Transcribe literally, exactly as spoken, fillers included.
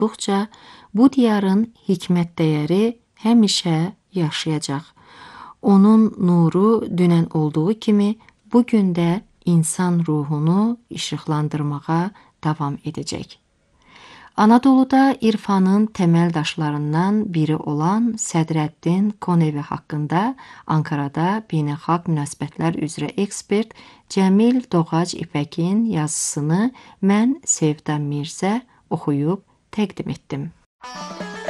olduqca bu diyarın hikmət dəyəri həmişə yaşayacaq. Onun nuru dünən olduğu kimi bugün də insan ruhunu işıqlandırmağa davam edəcək. Anadoluda irfanın təməl daşlarından biri olan Sədrəddin Konevi haqqında Ankarada beynəlxalq münasibətlər üzrə ekspert Cəmil Doğac İpəkin yazısını mən Sevda Mirzə oxuyub təqdim etdim.